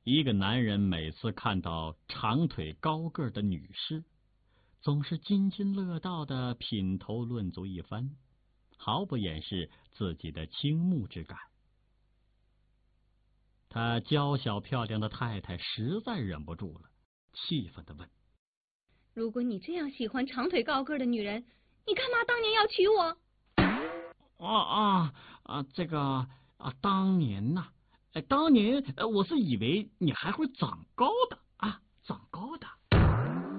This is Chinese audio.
一个男人每次看到长腿高个的女士，总是津津乐道地品头论足一番，毫不掩饰自己的倾慕之感。他娇小漂亮的太太实在忍不住了，气愤地问： 如果你这样喜欢长腿高个的女人，你干嘛当年要娶我？ 这个当年呐，当年我是以为你还会长高的啊，长高的。